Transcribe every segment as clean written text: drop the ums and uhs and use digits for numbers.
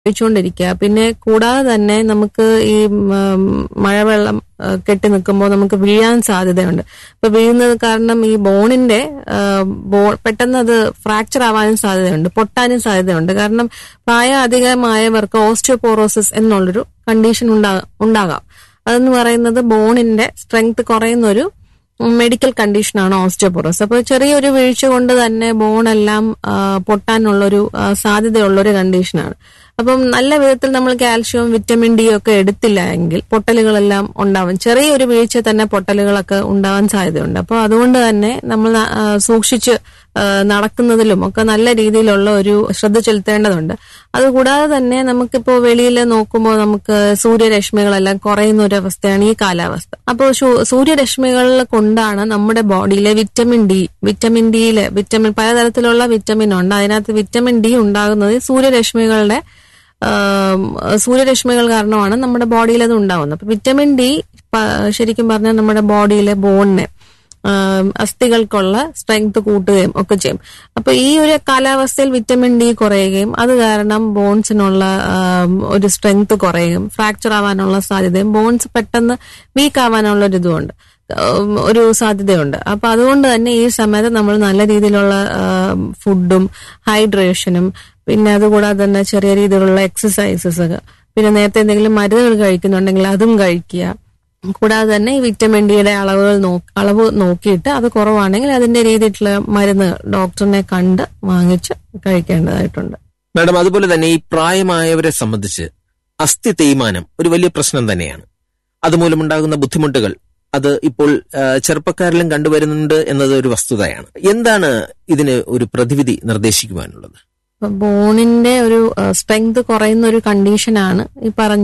ഉപയോഗിച്ചുകൊണ്ടിരിക്കുക. പിന്നെ കൂടാതെ തന്നെ നമുക്ക് ഈ മഴവെള്ളം കെട്ടി നിൽക്കുമ്പോൾ നമുക്ക് വീഴാൻ സാധ്യതയുണ്ട്. ഇപ്പൊ വീഴുന്നത് കാരണം ഈ ബോണിന്റെ പെട്ടെന്ന് അത് ഫ്രാക്ചർ ആവാനും സാധ്യതയുണ്ട്, പൊട്ടാനും സാധ്യതയുണ്ട്. കാരണം പ്രായം അധികമായവർക്ക് ഓസ്റ്റിയോപോറോസിസ് എന്നുള്ളൊരു കണ്ടീഷൻ ഉണ്ടാകാം. അതെന്ന് പറയുന്നത് ബോണിന്റെ സ്ട്രെങ്ത് കുറയുന്ന ഒരു മെഡിക്കൽ കണ്ടീഷനാണ് ഓസ്റ്റിയോപോറോസിസ്. അപ്പൊ ചെറിയൊരു വീഴ്ച കൊണ്ട് തന്നെ ബോണെല്ലാം പൊട്ടാനുള്ളൊരു സാധ്യതയുള്ളൊരു കണ്ടീഷനാണ്. അപ്പം നല്ല വിധത്തിൽ നമ്മൾ കാൽഷ്യവും വിറ്റമിൻ ഡി ഒക്കെ എടുത്തില്ല എങ്കിൽ പൊട്ടലുകളെല്ലാം ഉണ്ടാവും. ചെറിയൊരു വീഴ്ച തന്നെ പൊട്ടലുകളൊക്കെ ഉണ്ടാവാൻ സാധ്യതയുണ്ട്. അപ്പോൾ അതുകൊണ്ട് തന്നെ നമ്മൾ സൂക്ഷിച്ച് നടക്കുന്നതിലും ഒക്കെ നല്ല രീതിയിലുള്ള ഒരു ശ്രദ്ധ ചെലുത്തേണ്ടതുണ്ട്. അതുകൂടാതെ തന്നെ നമുക്കിപ്പോ വെളിയിൽ നോക്കുമ്പോൾ നമുക്ക് സൂര്യരശ്മികളെല്ലാം കുറയുന്ന ഒരു അവസ്ഥയാണ് ഈ കാലാവസ്ഥ. അപ്പോൾ സൂര്യരശ്മികൾ കൊണ്ടാണ് നമ്മുടെ ബോഡിയിലെ വിറ്റമിൻ ഡിയിലെ പലതരത്തിലുള്ള വിറ്റമിൻ ഉണ്ട്. അതിനകത്ത് വിറ്റമിൻ ഡി ഉണ്ടാകുന്നത് സൂര്യരശ്മികൾ കാരണമാണ് നമ്മുടെ ബോഡിയിൽ അത് ഉണ്ടാവുന്നത്. അപ്പൊ വിറ്റമിൻ ഡി ശരിക്കും പറഞ്ഞാൽ നമ്മുടെ ബോഡിയിലെ ബോണിനെ അസ്ഥികൾക്കുള്ള സ്ട്രെങ്ത് കൂട്ടുകയും ഒക്കെ ചെയ്യും. അപ്പൊ ഈ ഒരു കാലാവസ്ഥയിൽ വിറ്റമിൻ ഡി കുറയുകയും അത് കാരണം ബോൺസിനുള്ള ഒരു സ്ട്രെങ്ത് കുറയുകയും ഫ്രാക്ചർ ആവാനുള്ള സാധ്യതയും ബോൺസ് പെട്ടെന്ന് വീക്ക് ആവാനുള്ള ഒരു സാധ്യതയുണ്ട്. അപ്പൊ അതുകൊണ്ട് തന്നെ ഈ സമയത്ത് നമ്മൾ നല്ല രീതിയിലുള്ള ഫുഡും ഹൈഡ്രേഷനും പിന്നെ അതുകൂടാതെ തന്നെ ചെറിയ രീതിയിലുള്ള എക്സസൈസസ്, പിന്നെ നേരത്തെ എന്തെങ്കിലും മരുന്നുകൾ കഴിക്കുന്നുണ്ടെങ്കിൽ അതും കഴിക്കുക. കൂടാതെ തന്നെ ഈ വിറ്റമിൻ ഡിയുടെ അളവ് നോക്കിയിട്ട് അത് കുറവാണെങ്കിൽ അതിന്റെ രീതിയിലുള്ള മരുന്നുകൾ ഡോക്ടറിനെ കണ്ട് വാങ്ങിച്ച് കഴിക്കേണ്ടതായിട്ടുണ്ട്. മാഡം, അതുപോലെ തന്നെ ഈ പ്രായമായവരെ സംബന്ധിച്ച് അസ്ഥി തേയ്മാനം ഒരു വലിയ പ്രശ്നം തന്നെയാണ്. അതുമൂലമുണ്ടാകുന്ന ബുദ്ധിമുട്ടുകൾ അത് ഇപ്പോൾ ചെറുപ്പക്കാരിലും കണ്ടുവരുന്നുണ്ട് എന്നത് ഒരു വസ്തുതയാണ്. എന്താണ് ഇതിന് ഒരു പ്രതിവിധി നിർദ്ദേശിക്കുവാനുള്ളത്? ബോണിന്റെ ഒരു സ്ട്രെങ്ത് കുറയുന്ന ഒരു കണ്ടീഷനാണ് ഈ പറഞ്ഞ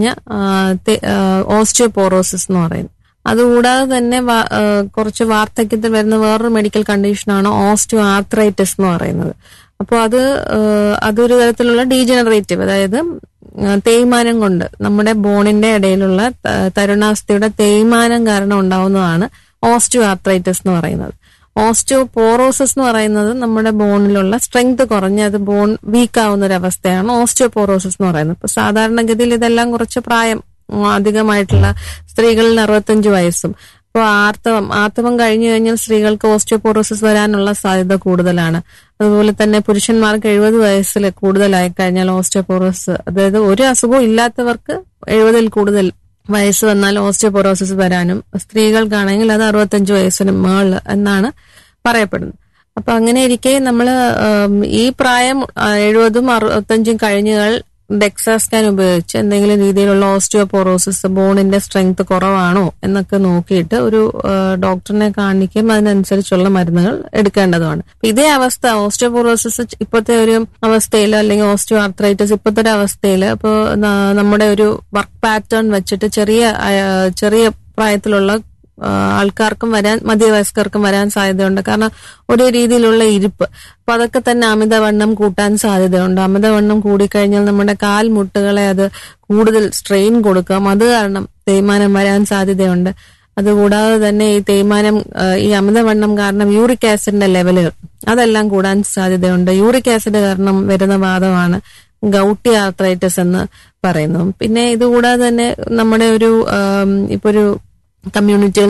ഓസ്റ്റിയോപോറോസിസ് എന്ന് പറയുന്നത്. അതുകൂടാതെ തന്നെ കുറച്ച് വാർദ്ധക്യത്തിൽ വരുന്ന വേറൊരു മെഡിക്കൽ കണ്ടീഷനാണ് ഓസ്റ്റിയോ ആർത്രൈറ്റിസ് എന്ന് പറയുന്നത്. അപ്പോൾ അതൊരു തരത്തിലുള്ള ഡീജനറേറ്റീവ്, അതായത് തേയ്മാനം കൊണ്ട് നമ്മുടെ ബോണിന്റെ ഇടയിലുള്ള തരുണാസ്ഥിയുടെ തേയ്മാനം കാരണം ഉണ്ടാവുന്നതാണ് ഓസ്റ്റിയോ ആർത്രൈറ്റിസ് എന്ന് പറയുന്നത്. ഓസ്റ്റിയോപോറോസിസ് എന്ന് പറയുന്നത് നമ്മുടെ ബോണിലുള്ള സ്ട്രെങ്ത് കുറഞ്ഞ് അത് ബോൺ വീക്ക് ആവുന്ന ഒരു അവസ്ഥയാണ് ഓസ്റ്റിയോപോറോസിസ് എന്ന് പറയുന്നത്. ഇപ്പൊ സാധാരണഗതിയിൽ ഇതെല്ലാം കുറച്ച് പ്രായം അധികമായിട്ടുള്ള സ്ത്രീകളിൽ 65 വയസ്സും ഇപ്പോൾ ആർത്തവം കഴിഞ്ഞു കഴിഞ്ഞാൽ സ്ത്രീകൾക്ക് ഓസ്റ്റിയോപോറോസിസ് വരാനുള്ള സാധ്യത കൂടുതലാണ്. അതുപോലെ തന്നെ പുരുഷന്മാർക്ക് 70 വയസ്സിൽ കൂടുതലായി കഴിഞ്ഞാൽ ഓസ്റ്റിയോപോറോസിസ്, അതായത് ഒരു അസുഖവും ഇല്ലാത്തവർക്ക് 70 കൂടുതൽ വയസ്സ് വന്നാൽ ഓസ്റ്റിയോപോറോസിസ് വരാനും സ്ത്രീകൾക്കാണെങ്കിൽ അത് 65 വയസ്സിന് മേളിൽ എന്നാണ് പറയപ്പെടുന്നത്. അപ്പൊ അങ്ങനെ ഇരിക്കെ നമ്മൾ ഈ പ്രായം 70ഉം 65ഉം കഴിഞ്ഞാൽ ഡെക്സാ സ്കാൻ ഉപയോഗിച്ച് എന്തെങ്കിലും രീതിയിലുള്ള ഓസ്റ്റിയോപോറോസിസ് ബോണിന്റെ സ്ട്രെങ്ത് കുറവാണോ എന്നൊക്കെ നോക്കിയിട്ട് ഒരു ഡോക്ടറിനെ കാണിക്കും, അതിനനുസരിച്ചുള്ള മരുന്നുകൾ എടുക്കേണ്ടതുമാണ്. ഇതേ അവസ്ഥ ഓസ്റ്റിയോപോറോസിസ് ഇപ്പോഴത്തെ ഒരു അവസ്ഥയിൽ അല്ലെങ്കിൽ ഓസ്റ്റിയോ ആർത്രൈറ്റിസ് ഇപ്പോഴത്തെ ഒരു അവസ്ഥയിൽ ഇപ്പോൾ നമ്മുടെ ഒരു വർക്ക് പാറ്റേൺ വെച്ചിട്ട് ചെറിയ പ്രായത്തിലുള്ള ആൾക്കാർക്കും മധ്യവയസ്കർക്കും വരാൻ സാധ്യതയുണ്ട്. കാരണം ഒരേ രീതിയിലുള്ള ഇരിപ്പ്, അപ്പൊ അതൊക്കെ തന്നെ അമിതവണ്ണം കൂട്ടാൻ സാധ്യതയുണ്ട്. അമിതവണ്ണം കൂടിക്കഴിഞ്ഞാൽ നമ്മുടെ കാൽമുട്ടുകളെ അത് കൂടുതൽ സ്ട്രെയിൻ കൊടുക്കാം, അത് കാരണം തേയ്മാനം വരാൻ സാധ്യതയുണ്ട്. അതുകൂടാതെ തന്നെ ഈ തേയ്മാനം ഈ അമിതവണ്ണം കാരണം യൂറിക് ആസിഡിന്റെ ലെവലുകൾ അതെല്ലാം കൂടാൻ സാധ്യതയുണ്ട്. യൂറിക് ആസിഡ് കാരണം വരുന്ന വാദമാണ് ഗൗട്ടി ആർത്രൈറ്റിസ് എന്ന് പറയുന്നു. പിന്നെ ഇതുകൂടാതെ തന്നെ നമ്മുടെ ഇപ്പൊ ഒരു കമ്മ്യൂണിറ്റിയിൽ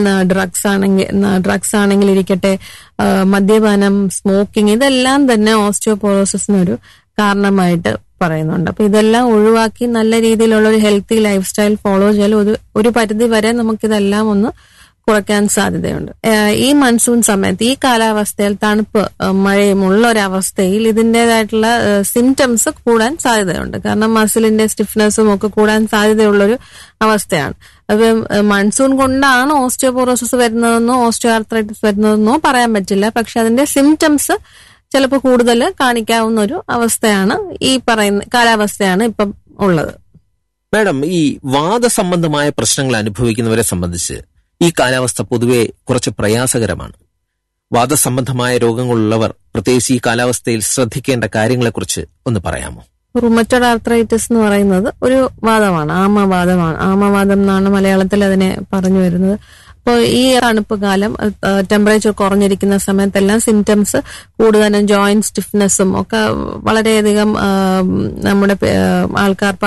ഡ്രഗ്സ് ആണെങ്കിൽ ഇരിക്കട്ടെ, മദ്യപാനം, സ്മോക്കിംഗ്, ഇതെല്ലാം തന്നെ ഓസ്റ്റിയോപോറോസിസിനൊരു കാരണമായിട്ട് പറയുന്നുണ്ട്. അപ്പൊ ഇതെല്ലാം ഒഴിവാക്കി നല്ല രീതിയിലുള്ള ഒരു ഹെൽത്തി ലൈഫ് സ്റ്റൈൽ ഫോളോ ചെയ്താൽ ഒരു പരിധി വരെ നമുക്കിതെല്ലാം ഒന്ന് കുറയ്ക്കാൻ സാധ്യതയുണ്ട്. ഈ മൺസൂൺ സമയത്ത് ഈ കാലാവസ്ഥയിൽ തണുപ്പ് മഴയും ഉള്ള ഒരവസ്ഥയിൽ ഇതിൻ്റെതായിട്ടുള്ള സിംറ്റംസ് കൂടാൻ സാധ്യതയുണ്ട്. കാരണം മസിലിന്റെ സ്റ്റിഫ്നെസ്സും ഒക്കെ കൂടാൻ സാധ്യതയുള്ളൊരു അവസ്ഥയാണ്. അത് മൺസൂൺ കൊണ്ടാണ് ഓസ്റ്റിയോപോറോസിസ് വരുന്നതെന്നോ ഓസ്റ്റിയോ ആർത്രൈറ്റിസ് വരുന്നതെന്നോ പറയാൻ പറ്റില്ല. പക്ഷെ അതിന്റെ സിംറ്റംസ് ചിലപ്പോൾ കൂടുതൽ കാണിക്കാവുന്ന ഒരു അവസ്ഥയാണ് ഈ പറയുന്ന കാലാവസ്ഥയാണ് ഇപ്പം ഉള്ളത്. മാഡം, ഈ വാദസംബന്ധമായ പ്രശ്നങ്ങൾ അനുഭവിക്കുന്നവരെ സംബന്ധിച്ച് ഈ കാലാവസ്ഥ പൊതുവെ കുറച്ച് പ്രയാസകരമാണ്. വാദസംബന്ധമായ രോഗങ്ങളുള്ളവർ പ്രത്യേകിച്ച് ഈ കാലാവസ്ഥയിൽ ശ്രദ്ധിക്കേണ്ട കാര്യങ്ങളെക്കുറിച്ച് ഒന്ന് പറയാമോ? റുമറ്റോയ്ഡ് ആർത്രൈറ്റിസ് എന്ന് പറയുന്നത് ഒരു വാദമാണ്, ആമവാദമാണ്. ആമവാദം എന്നാണ് മലയാളത്തിൽ അതിനെ പറഞ്ഞു വരുന്നത്. അപ്പോൾ ഈ തണുപ്പ് കാലം ടെമ്പറേച്ചർ കുറഞ്ഞിരിക്കുന്ന സമയത്തെല്ലാം സിംറ്റംസ് കൂടുതലും ജോയിന്റ് സ്റ്റിഫ്നെസ്സും ഒക്കെ വളരെയധികം നമ്മുടെ ആൾക്കാർ